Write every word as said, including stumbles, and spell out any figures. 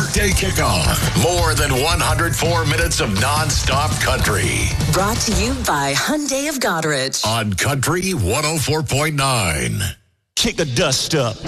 Workday Kickoff. More than one hundred four minutes of non-stop country. Brought to you by Hyundai of Goderich. On Country one oh four point nine. Kick the dust up.